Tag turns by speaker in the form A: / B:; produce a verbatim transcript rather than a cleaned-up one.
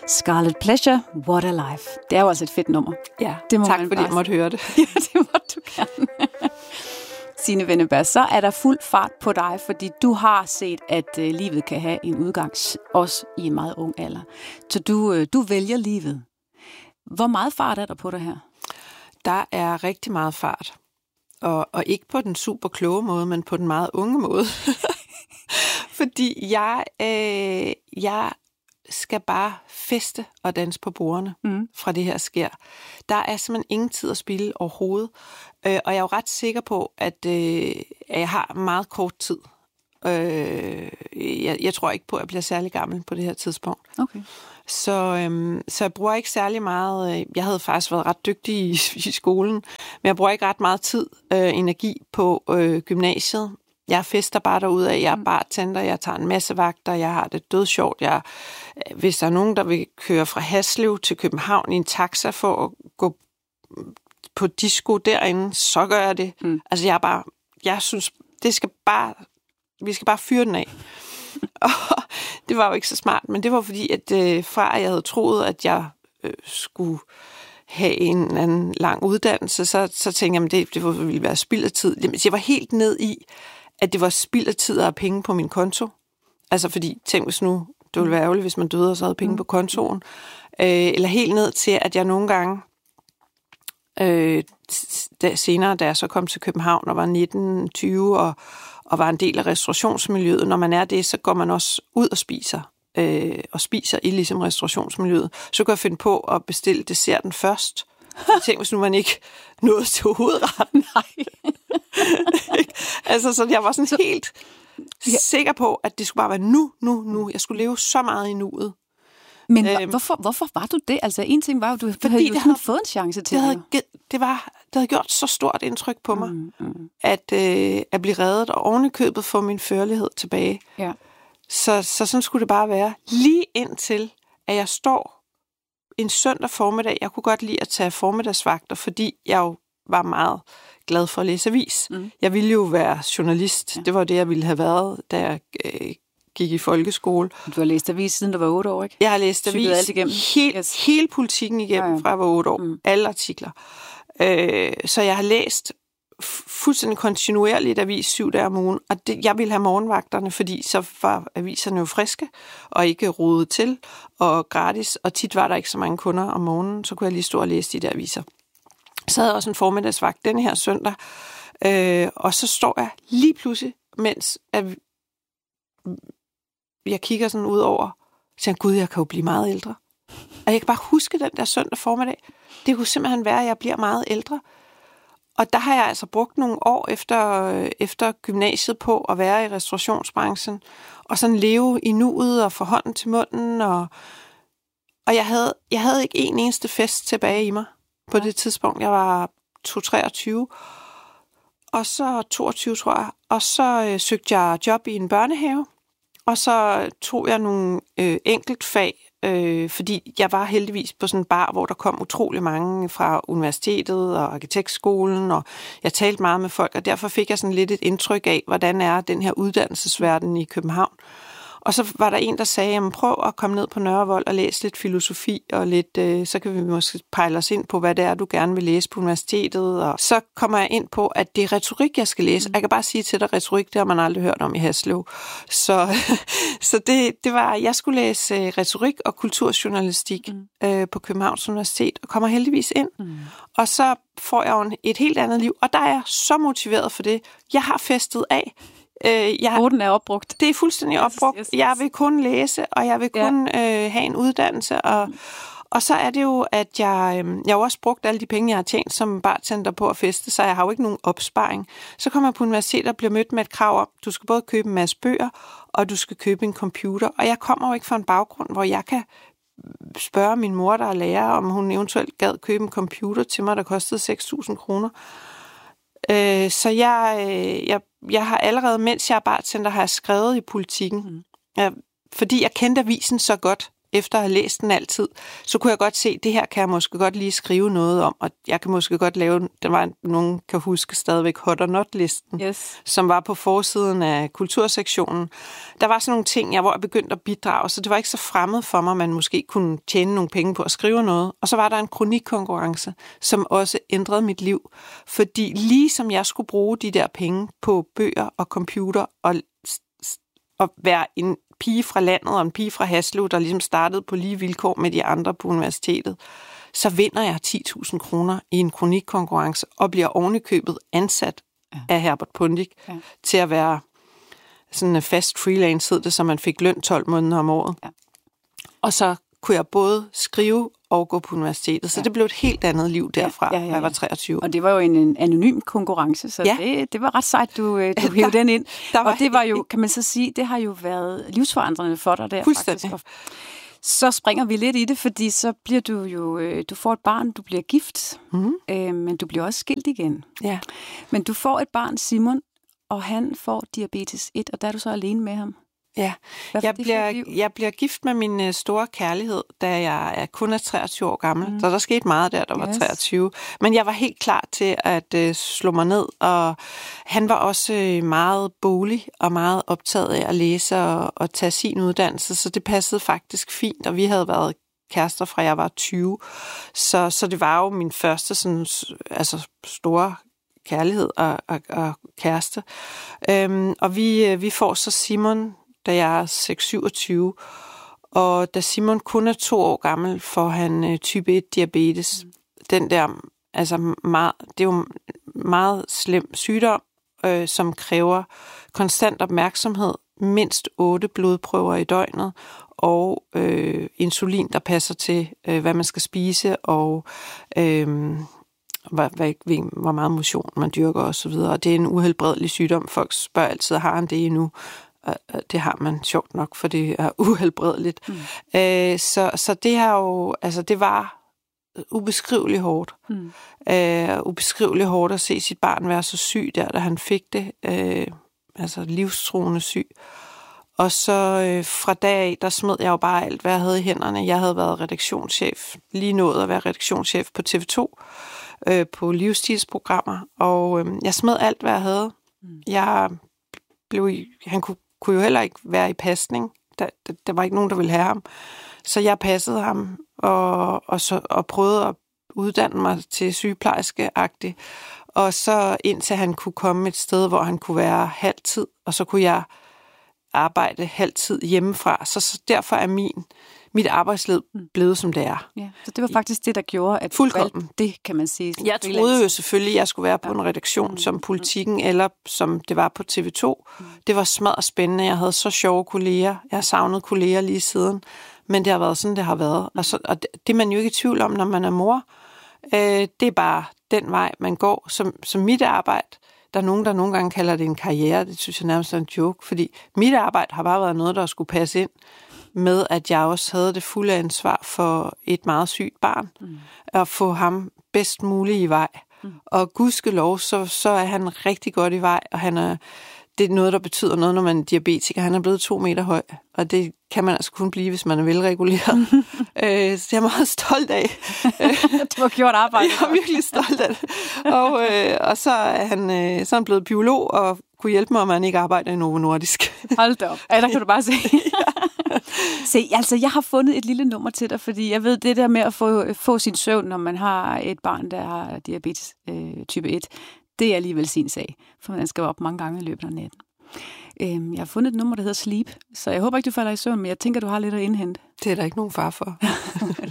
A: Scarlet Pleasure, What a Life. Det er jo altså et fedt nummer.
B: Ja,
A: det må
B: tak
A: man
B: fordi jeg måtte høre det.
A: Ja, det måtte du gerne. Signe Wenneberg, så er der fuld fart på dig, fordi du har set, at øh, livet kan have en udgang, også i en meget ung alder. Så du, øh, du vælger livet. Hvor meget fart er der på dig her?
B: Der er rigtig meget fart. Og, og ikke på den super kloge måde, men på den meget unge måde. Fordi jeg, øh, jeg skal bare feste og danse på bordene, mm. fra det her sker. Der er simpelthen ingen tid at spilde overhovedet. Øh, og jeg er jo ret sikker på, at, øh, at jeg har meget kort tid. Øh, jeg, jeg tror ikke på, at jeg bliver særlig gammel på det her tidspunkt.
A: Okay.
B: Så, øhm, så jeg bruger ikke særlig meget. Jeg havde faktisk været ret dygtig i, i skolen, men jeg bruger ikke ret meget tid, øh, energi på øh, gymnasiet. Jeg fester bare derudad. Jeg er bartender, jeg tager en masse vagter, jeg har det dødsjovt. Jeg, hvis der er nogen, der vil køre fra Haslev til København i en taxa for at gå på disco derinde, så gør jeg det. Mm. Altså jeg er bare, jeg synes, det skal bare, vi skal bare fyre den af. Og det var jo ikke så smart, men det var fordi, at øh, fra at jeg havde troet, at jeg øh, skulle have en eller anden lang uddannelse, så, så tænkte jeg, at det, det ville være spild af tid. Jeg var helt ned i, at det var spild af tid at have penge på min konto. Altså fordi, tænk hvis nu, det ville være ærgerligt, hvis man døde og så havde penge på kontoen. Øh, eller helt ned til, at jeg nogle gange, øh, da, senere, da jeg så kom til København og var nitten tyve og og var en del af restaurationsmiljøet. Når man er det, så går man også ud og spiser, øh, og spiser i ligesom restaurationsmiljøet. Så kan jeg finde på at bestille desserten først. Jeg tænkte, hvis nu man ikke nåede til hovedretten. Nej. Altså, så jeg var sådan så, helt ja. sikker på, at det skulle bare være nu, nu, nu. Jeg skulle leve så meget i nuet.
A: Men øhm, hvorfor, hvorfor var du det? Altså, en ting var jo, du fordi havde jo sådan havde, fået en chance til
B: det. Havde, det, var, det havde gjort så stort indtryk på mig, mm, mm. At, øh, at blive reddet og ovenikøbet få min førlighed tilbage. Ja. Så, så sådan skulle det bare være. Lige indtil, at jeg står en søndag formiddag. Jeg kunne godt lide at tage formiddagsvagter, fordi jeg jo var meget glad for at læse avis. Mm. Jeg ville jo være journalist. Ja. Det var det, jeg ville have været, da jeg øh, gik i folkeskole.
A: Du har læst avis siden du var otte år, ikke?
B: Jeg har læst avis
A: alt igennem.
B: Helt, yes. hele politikken igennem, ja, ja. fra jeg var otte år. Mm. Alle artikler. Øh, så jeg har læst fuldstændig kontinuerligt avis syv dage om ugen, og det, jeg ville have morgenvagterne, fordi så var aviserne jo friske, og ikke rodet til, og gratis, og tit var der ikke så mange kunder om morgenen, så kunne jeg lige stå og læse de der aviser. Så havde jeg også en formiddagsvagt denne her søndag, øh, og så står jeg lige pludselig, mens at jeg kigger sådan ud over, og siger, gud, jeg kan jo blive meget ældre. Og jeg kan bare huske den der søndag formiddag. Det kunne simpelthen være, at jeg bliver meget ældre. Og der har jeg altså brugt nogle år efter, efter gymnasiet på at være i restaurationsbranchen, og sådan leve i nuet og få hånden til munden. Og, og jeg, havde, jeg havde ikke en eneste fest tilbage i mig på det tidspunkt. Jeg var treogtyve, og så toogtyve, tror jeg. Og så øh, søgte jeg job i en børnehave, og så tog jeg nogle øh, enkeltfag, Øh, fordi jeg var heldigvis på sådan en bar, hvor der kom utrolig mange fra universitetet og arkitektskolen, og jeg talte meget med folk, og derfor fik jeg sådan lidt et indtryk af, hvordan er den her uddannelsesverden i København. Og så var der en, der sagde, jamen prøv at komme ned på Nørrevold og læse lidt filosofi, og lidt, øh, så kan vi måske pejle os ind på, hvad det er, du gerne vil læse på universitetet. Og så kommer jeg ind på, at det er retorik, jeg skal læse. Jeg kan bare sige til dig, retorik, det har man aldrig hørt om i Haslev. Så, så det, det var, jeg skulle læse øh, retorik og kulturjournalistik mm. øh, på Københavns Universitet, og kommer heldigvis ind. Mm. Og så får jeg jo et helt andet liv, og der er jeg så motiveret for det. Jeg har festet af.
A: Øh, jeg, Kvoten er opbrugt.
B: Det er fuldstændig opbrugt. Yes, yes, yes. Jeg vil kun læse, og jeg vil kun ja. øh, have en uddannelse. Og, og så er det jo, at jeg, øh, jeg har også brugt alle de penge, jeg har tjent som bartender på at feste, så jeg har jo ikke nogen opsparing. Så kommer jeg på universitetet og bliver mødt med et krav om, du skal både købe en masse bøger, og du skal købe en computer. Og jeg kommer jo ikke fra en baggrund, hvor jeg kan spørge min mor, der er lærer, om hun eventuelt gad købe en computer til mig, der kostede seks tusind kroner. Øh, så jeg, øh, jeg, jeg har allerede, mens jeg er bartender, har jeg skrevet i Politikken. Mm. Jeg, fordi jeg kendte avisen så godt efter at have læst den altid, så kunne jeg godt se, at det her kan jeg måske godt lige skrive noget om, og jeg kan måske godt lave, der var nogen kan huske stadigvæk hot or not-listen,
A: yes.
B: som var på forsiden af kultursektionen. Der var sådan nogle ting, jeg, hvor jeg begyndte at bidrage, så det var ikke så fremmed for mig, at man måske kunne tjene nogle penge på at skrive noget. Og så var der en kronikkonkurrence, som også ændrede mit liv, fordi lige som jeg skulle bruge de der penge på bøger og computer og, og være en pige fra landet og en pige fra Haslev, der ligesom startede på lige vilkår med de andre på universitetet, så vinder jeg ti tusind kroner i en kronikkonkurrence og bliver ovenikøbet ansat ja. af Herbert Pundik ja. til at være sådan en fast freelance, hed det, så man fik løn tolv måneder om året. Ja. Og så kunne jeg både skrive og gå på universitetet, så ja. det blev et helt andet liv derfra, ja, ja, ja, ja. jeg var treogtyve.
A: Og det var jo en, en anonym konkurrence, så ja. det, det var ret sejt, du, du hævde den ind. Der var og det var jo, kan man så sige, det har jo været livsforandrende for dig der.
B: Fuldstændig.
A: Faktisk. Så springer vi lidt i det, fordi så bliver du jo, du får et barn, du bliver gift, mm-hmm. øh, men du bliver også skilt igen.
B: Ja.
A: Men du får et barn, Simon, og han får diabetes et, og der er du så alene med ham.
B: Ja, jeg bliver, jeg bliver gift med min store kærlighed, da jeg er kun er treogtyve år gammel. Mm. Så der skete meget der, der var yes. treogtyve. Men jeg var helt klar til at uh, slå mig ned, og han var også meget bolig og meget optaget af at læse og, og tage sin uddannelse, så det passede faktisk fint, og vi havde været kærester fra jeg var tyve. Så, så det var jo min første sådan, altså store kærlighed og, og, og kæreste. Øhm, og vi, vi får så Simon, da jeg er seks syvogtyve, og da Simon kun er to år gammel, får han øh, type et diabetes. Mm. Den der, altså meget, det er jo meget slem sygdom, øh, som kræver konstant opmærksomhed, mindst otte blodprøver i døgnet, og øh, insulin, der passer til, øh, hvad man skal spise, og øh, Hvor, hvor meget motion man dyrker og så videre. Og det er en uhelbredelig sygdom. Folk spørger altid, har han det endnu? Det har man sjovt nok, for det er uhelbredeligt. Mm. Øh, så, så det har jo, altså det var ubeskriveligt hårdt. Mm. Øh, ubeskriveligt hårdt at se sit barn være så syg der, da han fik det. Øh, altså livstruende syg. Og så øh, fra dag af, der smed jeg jo bare alt, hvad jeg havde i hænderne. Jeg havde været redaktionschef, lige nået at være redaktionschef på T V to, øh, på livsstilsprogrammer, og øh, jeg smed alt, hvad jeg havde. Mm. Jeg blev, han kunne, kunne jo heller ikke være i pasning. Der, der, der var ikke nogen, der ville have ham. Så jeg passede ham, og, og, så, og prøvede at uddanne mig til sygeplejerske-agtig. Og så indtil han kunne komme et sted, hvor han kunne være halv tid, og så kunne jeg arbejde halv tid hjemmefra. Så, så derfor er min, mit arbejdsliv blevet, som det er.
A: Ja, så det var faktisk det, der gjorde, at
B: du valgte
A: det, kan man sige.
B: Jeg troede jo selvfølgelig, at jeg skulle være på en redaktion mm. som Politikken, eller som det var på T V to. Mm. Det var smadret spændende. Jeg havde så sjove kolleger. Jeg har savnet kolleger lige siden. Men det har været sådan, det har været. Og, så, og det, det er man jo ikke i tvivl om, når man er mor. Øh, det er bare den vej, man går. Som, som mit arbejde, der er nogen, der nogle gange kalder det en karriere. Det synes jeg nærmest er en joke, fordi mit arbejde har bare været noget, der skulle passe ind med, at jeg også havde det fulde ansvar for et meget sygt barn, mm. at få ham bedst muligt i vej. Mm. Og gudskelov, så, så er han rigtig godt i vej, og han er, det er noget, der betyder noget, når man er diabetiker. Han er blevet to meter høj, og det kan man altså kun blive, hvis man er velreguleret. øh, så jeg er meget stolt af.
A: Du har gjort arbejde.
B: Jeg er virkelig stolt af det. Og, øh, og så, er han, øh, så er han blevet biolog, og kunne hjælpe mig, om han ikke arbejder i Novo Nordisk.
A: Hold da op. Ja, der kan du bare se. Se, altså jeg har fundet et lille nummer til dig, fordi jeg ved, det der med at få, få sin søvn, når man har et barn, der har diabetes øh, type et, det er alligevel sin sag, for man skal op mange gange i løbet af natten. Øhm, jeg har fundet et nummer, der hedder Sleep, så jeg håber ikke, du falder i søvn, men jeg tænker, du har lidt at indhente.
B: Det er der ikke nogen far for.